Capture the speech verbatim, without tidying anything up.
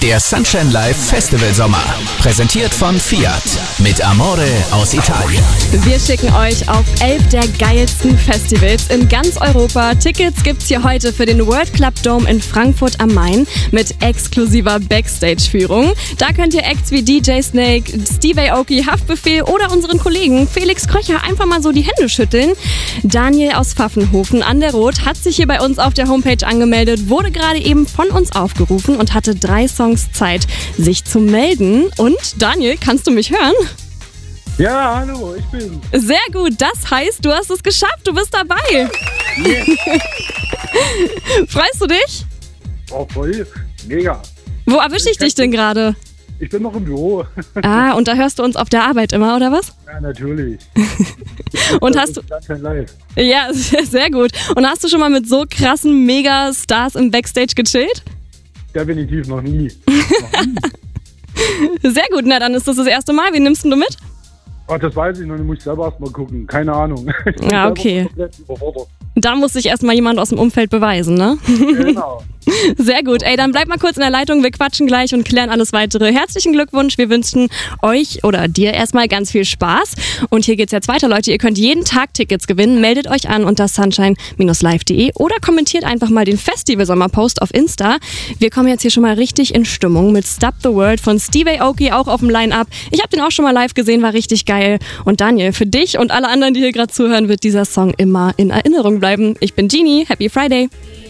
Der Sunshine Live Festival Sommer. Präsentiert von Fiat. Mit Amore aus Italien. Wir schicken euch auf elf der geilsten Festivals in ganz Europa. Tickets gibt's hier heute für den World Club Dome in Frankfurt am Main mit exklusiver Backstage-Führung. Da könnt ihr Acts wie D J Snake, Steve Aoki, Haftbefehl oder unseren Kollegen Felix Kröcher einfach mal so die Hände schütteln. Daniel aus Pfaffenhofen an der Rot hat sich hier bei uns auf der Homepage angemeldet, wurde gerade eben von uns aufgerufen und hatte drei Songs Zeit, sich zu melden. Und Daniel, kannst du mich hören? Ja, hallo, ich bin. Sehr gut, das heißt, du hast es geschafft, du bist dabei. Yeah. Freust du dich? Oh, voll, mega. Wo erwische ich dich denn gerade? Ich bin noch im Büro. Ah, und da hörst du uns auf der Arbeit immer, oder was? Ja, natürlich. Und hast du... Live. Ja, sehr gut. Und hast du schon mal mit so krassen Megastars im Backstage gechillt? Definitiv noch nie. noch nie. Sehr gut, na dann ist das das erste Mal. Wen nimmst du mit? Oh, das weiß ich noch nicht, muss ich selber erst mal gucken. Keine Ahnung. Ja, okay. Da muss sich erstmal jemand aus dem Umfeld beweisen, ne? Genau. Sehr gut. Ey, dann bleib mal kurz in der Leitung. Wir quatschen gleich und klären alles weitere. Herzlichen Glückwunsch. Wir wünschen euch oder dir erstmal ganz viel Spaß. Und hier geht's jetzt weiter, Leute. Ihr könnt jeden Tag Tickets gewinnen. Meldet euch an unter sunshine Bindestrich live punkt de oder kommentiert einfach mal den Festival-Sommer-Post auf Insta. Wir kommen jetzt hier schon mal richtig in Stimmung mit Stop the World von Steve Aoki auch auf dem Line-Up. Ich habe den auch schon mal live gesehen, war richtig geil. Und Daniel, für dich und alle anderen, die hier gerade zuhören, wird dieser Song immer in Erinnerung bleiben. Ich bin Genie. Happy Friday.